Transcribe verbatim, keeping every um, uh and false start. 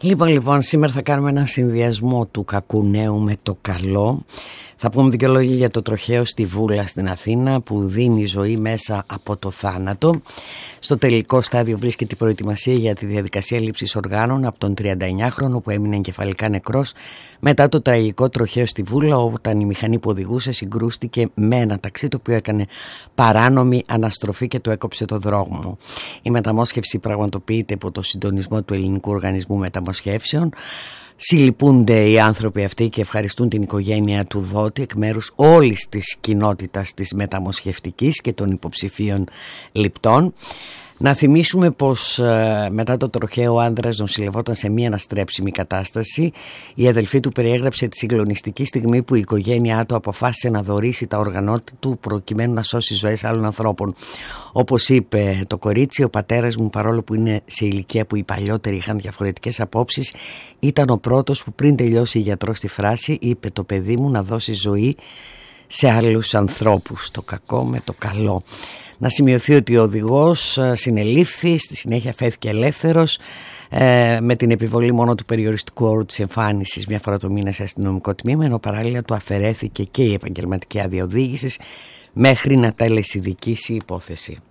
Λοιπόν, λοιπόν, σήμερα θα κάνουμε ένα συνδυασμό του κακού νέου με το καλό. Θα πούμε δύο λόγια για το τροχαίο στη Βούλα στην Αθήνα που δίνει ζωή μέσα από το θάνατο. Στο τελικό στάδιο βρίσκεται η προετοιμασία για τη διαδικασία λήψης οργάνων από τον τριανταεννιάχρονο που έμεινε εγκεφαλικά νεκρός μετά το τραγικό τροχαίο στη Βούλα, όταν η μηχανή που οδηγούσε συγκρούστηκε με ένα ταξί το οποίο έκανε παράνομη αναστροφή και του έκοψε το δρόμο. Η μεταμόσχευση πραγματοποιείται υπό το συντονισμό του Ελληνικού Οργανισμού Μεταμοσχεύσεων. Συλληπούνται οι άνθρωποι αυτοί και ευχαριστούν την οικογένεια του δότη εκ μέρους όλης της κοινότητας της μεταμοσχευτικής και των υποψηφίων ληπτών. Να θυμίσουμε πως ε, μετά το τροχαίο ο άνδρας νοσηλευόταν σε μία αναστρέψιμη κατάσταση. Η αδελφή του περιέγραψε τη συγκλονιστική στιγμή που η οικογένειά του αποφάσισε να δωρήσει τα όργανά του προκειμένου να σώσει ζωές άλλων ανθρώπων. Όπως είπε το κορίτσι, ο πατέρας μου, παρόλο που είναι σε ηλικία που οι παλιότεροι είχαν διαφορετικές απόψεις, ήταν ο πρώτος που πριν τελειώσει η γιατρός τη φράση είπε το παιδί μου να δώσει ζωή σε άλλους ανθρώπους, το κακό με το καλό. Να σημειωθεί ότι ο οδηγός συνελήφθη, στη συνέχεια φέθηκε ελεύθερος ε, με την επιβολή μόνο του περιοριστικού όρου της εμφάνισης μια φορά το μήνα σε αστυνομικό τμήμα, ενώ παράλληλα του αφαιρέθηκε και η επαγγελματική άδεια οδήγησης μέχρι να τελεσιδικήσει η υπόθεση.